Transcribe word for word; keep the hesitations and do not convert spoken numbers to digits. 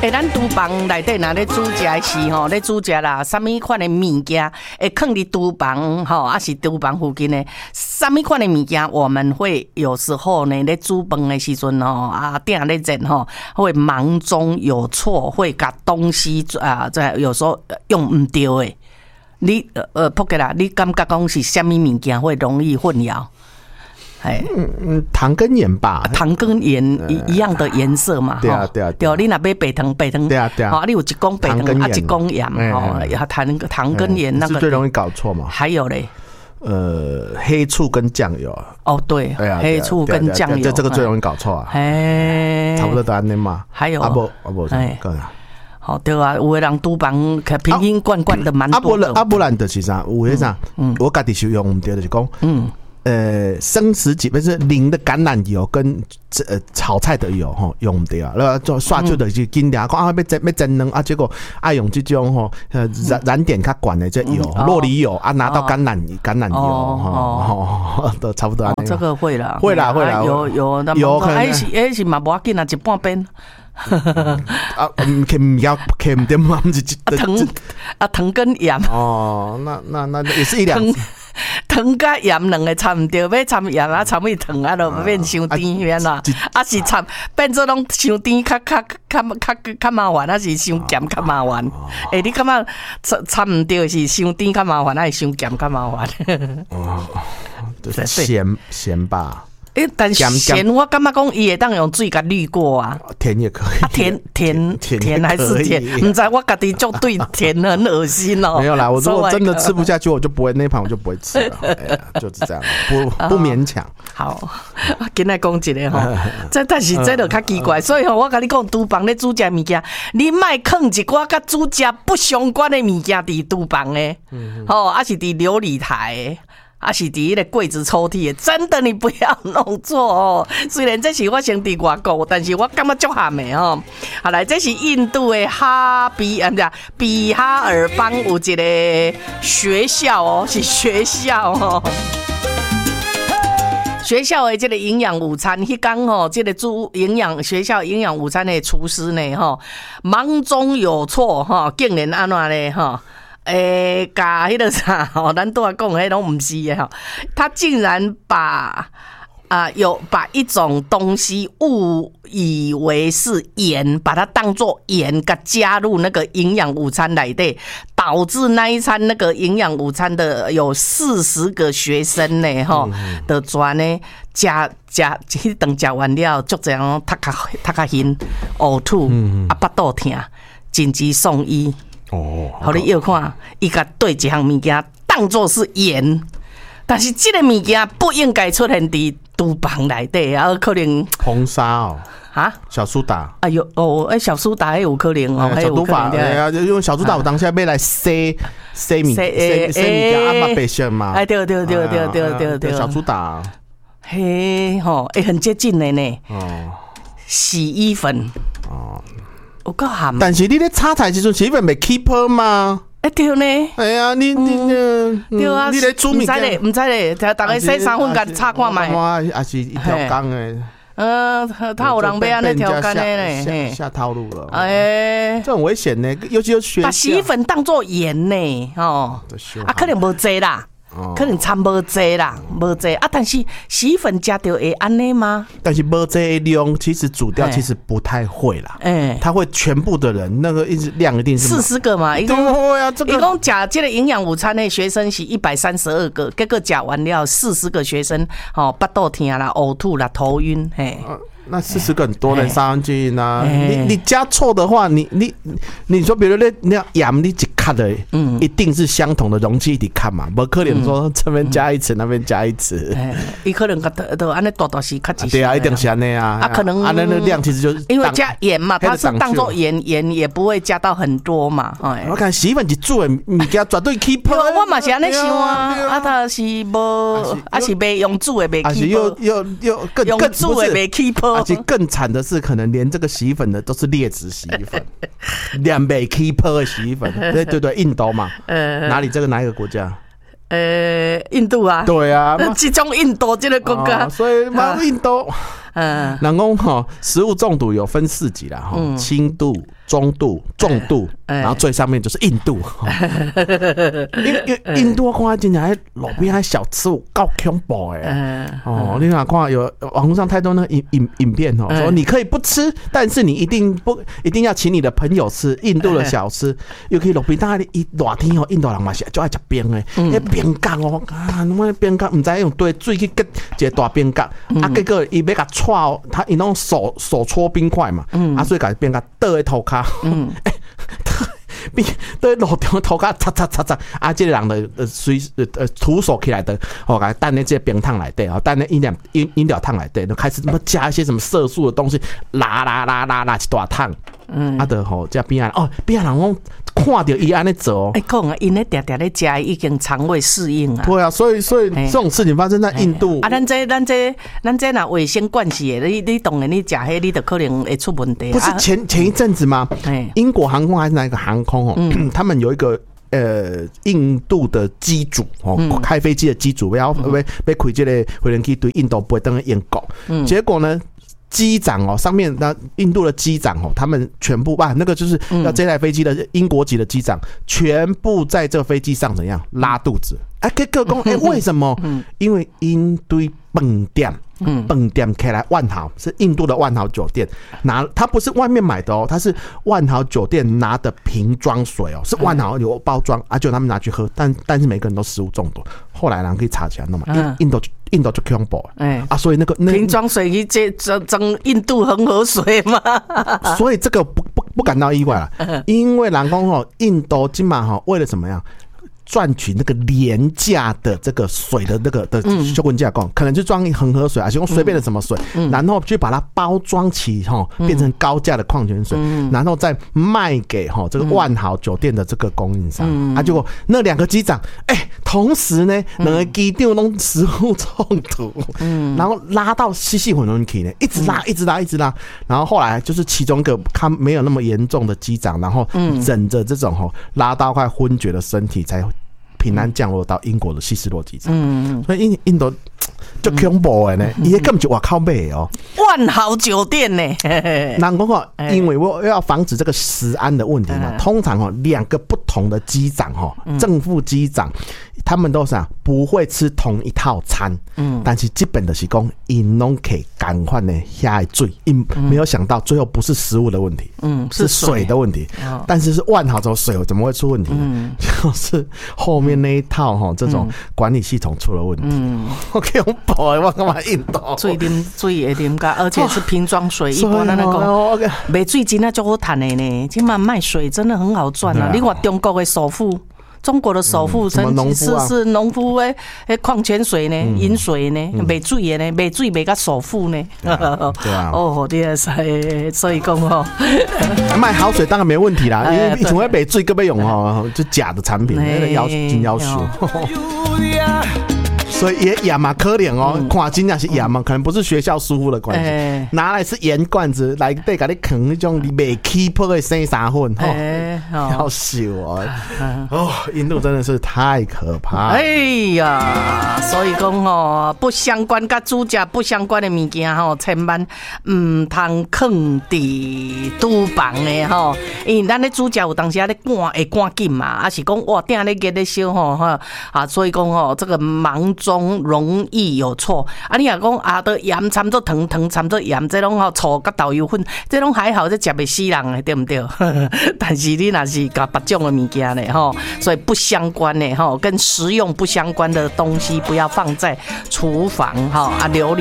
诶，咱厨房内底若咧煮食的时吼，咧煮食啦，啥物款的物件会放伫厨房吼，还是厨房附近的啥物款的物件，我们会有时候呢，咧煮饭的时阵吼，啊，鼎咧热吼，会忙中有错，会把东西啊，在有时候用唔对的。你呃，扑克啦，你感觉讲是啥物物件会容易混淆？ 嗯嗯，糖跟盐吧， 糖跟盐一一样的颜色嘛， 对啊对啊对啊，你若买白糖白糖， 对啊对啊， 好，你有一公白糖啊，一公盐哦，糖糖跟盐那个最容易搞错嘛。 还有嘞， 呃，黑醋跟酱油。 哦，对，黑醋跟酱油， 这这个最容易搞错啊。 哎， 差不多答案嘛。 还有啊不啊不，哎， 好对啊，有的人厨房可瓶瓶罐罐的蛮多的。 啊不然就是啥，有迄啥，我家己使用唔对就是讲，嗯。呃，生食几不是淋的橄榄油跟呃炒菜的油吼用唔对啊，然后就刷出的就紧点讲啊，要蒸要蒸卵啊，结果爱用这种吼呃燃燃点较管的这油，酪梨油啊，拿到橄榄橄榄油吼，都差不多。 这个会啦， 会啦会啦， 有有有， 哎是哎是嘛无要紧啊，一半边。 啊，唔可唔要，可唔点嘛，唔是糖啊糖跟盐哦，那那那也是一两。 糖甲盐两个掺唔对，要掺盐啊，掺伊糖啊，就变伤甜免啦。啊是掺变做拢伤甜，较较较较较麻烦，还是伤咸较麻烦。诶、欸，你感觉掺掺唔对是伤甜较麻烦，还是伤咸较麻烦？ 哦，就是咸咸吧。 诶、欸，但咸我感觉讲伊会当用水甲滤过啊， 甜也可以， 啊甜甜甜还是甜，唔知我家己就对甜很恶心哦。 没有啦，我如果真的吃不下去，我就不会那盘我就不会吃了，哎、就是这样，不不勉强。 好，今仔讲一个吼，这但是这就较奇怪，所以吼我甲你讲，厨房咧煮食物件，你莫放一寡甲煮食不相关的物件伫厨房诶，吼，还是伫琉璃台诶。啊是伫迄个柜子抽屉的，真的你不要弄错哦。虽然这是我生伫外国，但是我感觉足咸的哦。好来，这是印度的哈比啊，不是比哈尔邦有一个学校哦，是学校哦。学校的这个营养午餐，迄天吼，这个煮营养学校营养午餐的厨师呢，吼忙中有错哈，竟然安怎咧哈？诶，甲迄个啥吼，咱都来讲，迄拢唔是诶吼，他竟然把啊、呃、有把一种东西误以为是盐，把它当作盐，甲加入那个营养午餐内底，导致那一餐那个营养午餐的有四十个学生呢，吼，的全呢加加迄顿食完了，足这样头壳头壳晕、呕吐，啊，巴肚痛，紧急送医。哦，好，你要看，伊甲对一项物件当作是盐，但是这个物件不应该出现伫厨房内底啊，可能硼砂哦， 啊， 小苏打， 哎呦哦，哎，小苏打还有可能哦，还有可能对啊，因为小苏打我当下要来洗洗米洗洗米件啊嘛，白色嘛， 哎，对对对对对对对， 小苏打， 嘿吼，哎，很接近的呢，哦，洗衣粉，哦。有够咸， 但是你咧炒菜时阵，洗衣粉袂 keep 吗？ 哎对呢， 哎呀，你你对啊， 你咧煮物件， 唔知咧，唔知咧，大家洗三分甲炒看卖， 还是一条缸诶。 嗯，他有人要安尼调干的嘞， 下套路了。 哎， 这很危险呢，尤其有学把洗衣粉当做盐呢，哦，啊，可能无济啦。可能掺无济啦，无济啊！但是洗衣粉加掉会安尼吗？ 但是无济量其实煮掉其实不太会啦。哎，他会全部的人那个一直量一定是四十个嘛？一共啊，这个一共假这个营养午餐的学生是一百三十二个，结果假完了四十个学生哦，巴肚痛啦、呕吐啦、头晕，嘿。 那四十个很多人上去呢，你你加错的话，你你你说，比如那那盐你一卡的，嗯，一定是相同的容器一起看嘛，不可能说这边加一匙，那边加一匙， 伊可能个都安尼大大是较几， 对啊，一定是安尼啊， 啊可能啊那那量其实就是因为加盐嘛，它是当做盐，盐也不会加到很多嘛，哎， 我看洗衣粉一煮的物件绝对 keep， 我嘛是安尼想啊，啊它是无，啊是袂用煮的袂 keep， 是又又又更用煮的袂 keep。 而且更惨的是，可能连这个洗衣粉的都是劣质洗衣粉，两杯 keeper 的洗衣粉，对对对，印度嘛，呃，哪里这个哪一个国家？ 呃，印度啊， 对啊， 这种印度这个国家， 哦、所以嘛，印度嗯， 人讲吼，食物中毒有分四级啦，哈、嗯，轻度、中度、重度，欸、然后最上面就是印度。因为印度我看真正路边还小吃有够恐怖诶。嗯、哦，你看看有网络上太多那影影影片哦，说你可以不吃，但是你一定不一定要请你的朋友吃印度的小吃，尤其路边大概一热天哦，印度人嘛是就爱食冰诶，迄冰角哦，啊，那冰角唔知用对水去结一个大冰角，啊，结果伊要甲戳，他伊弄手手搓冰块嘛，啊，所以甲冰角倒喺头壳，嗯，哎。比对路中头壳擦擦擦擦，啊！这个人的呃随呃呃徒手起来的，哦，给蛋那这冰烫来的，哦，蛋那饮料饮饮料烫来的，就开始什么加一些什么色素的东西，拉拉拉拉拉一大烫，嗯，啊的吼，这边啊，哦，边人讲看到伊安尼做， 哎，讲啊，因咧常常咧食，已经肠胃适应啊。 对啊，所以所以这种事情发生在印度啊，咱这咱这咱这那卫生惯系的，你你当然你食迄，你就可能会出问题。 不是前前一阵子吗？英国航空还是哪一个航空哦？嗯、他们有一个呃印度的机主哦，嗯、开飞机的机主要要要开这个飞人机对印度飞登英国，嗯、结果呢？机长哦，上面那印度的机长哦，他们全部吧，那个就是要这台飞机的英国籍的机长，全部在这飞机上怎样拉肚子？哎，给各公哎，为什么？因为因堆饭店，饭店开来万豪是印度的万豪酒店拿，他不是外面买的哦，他是万豪酒店拿的瓶装水哦，是万豪有包装啊，就他们拿去喝，但但是每个人都食物中毒，后来人可以查起来弄嘛，印印度。印度就恐怖，哎啊，所以那个瓶装水去这整整印度恒河水嘛， 所以这个不不不感到意外了，因为人讲吼，印度今嘛哈为了怎么样？赚取那个廉价的这个水的那个的修文价供，可能就装恒河水，还是用随便的什么水，嗯、然后去把它包装起哈，变成高价的矿泉水，嗯、然后再卖给哈这个万豪酒店的这个供应商。嗯、啊，结果那两个机长，哎、欸，同时呢，两个机长弄食物中毒，嗯、然后拉到稀稀混混去呢，一直拉，一直拉，一直拉，然后后来就是其中一个他没有那么严重的机长，然后忍着这种哈拉到快昏厥的身体才。平安降落到英国的希斯洛机场，嗯、所以印印度就恐怖的呢，伊根本就外靠买哦， 万豪酒店呢， 人讲哦，因为我要防止这个食安的问题嘛，通常哦两个不同的机长哦，正副机长。他们都是啊，不会吃同一套餐，嗯，但是基本的是讲，因拢可以赶快的下水，因没有想到最后不是食物的问题，嗯，是水的问题，哦、但是是万豪州水怎么会出问题呢？嗯、就是后面那一套哈，这种管理系统出了问题。嗯，我给我跑，我干嘛印度？ 水啉水会啉噶，而且是瓶装水，一般那个卖水真的就好赚的呢。今嘛卖水真的很好赚啊！你看中国的首富。中国的首富曾经是是农夫诶，诶矿泉水呢，饮水呢，卖水的呢，卖水卖甲首富呢。对啊， 哦，你也是，所以讲哦， 卖好水当然没问题啦，因为以前会卖水，各位用哦，就假的产品，那个要真要求。所以也也蛮可怜哦，看真正是也嘛，可能不是学校疏忽的关系，拿来是盐罐子来对给你啃那种未起泡的生沙粉，要死我！哦，印度真的是太可怕。 哎呀，所以讲哦，不相关跟煮食不相关的物件吼，千万唔通放伫厨房的吼，因为咱咧煮食有当时咧赶会赶紧嘛，啊是讲哇定咧热咧烧吼哈啊，所以讲吼这个忙中。容易有错啊！你若讲啊，都盐掺做糖，糖掺做盐，这种吼醋甲豆油粉，这种还好，这食袂死人的，对不对？但是你若是甲别种的物件呢，吼，所以不相关的吼，跟食用不相关的东西不要放在厨房哈啊，琉璃。